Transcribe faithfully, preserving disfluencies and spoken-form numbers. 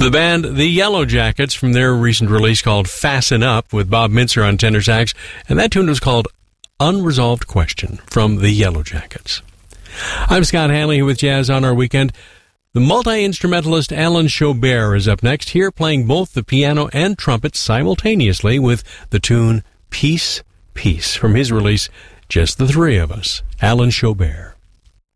The band The Yellow Jackets from their recent release called Fasten Up with Bob Mintzer on tenor sax, and that tune was called Unresolved Question from The Yellow Jackets. I'm Scott Hanley here with Jazz on Our Weekend. The multi-instrumentalist Alan Chaubert is up next, here playing both the piano and trumpet simultaneously with the tune Peace, Peace from his release Just the Three of Us. Alan Chaubert.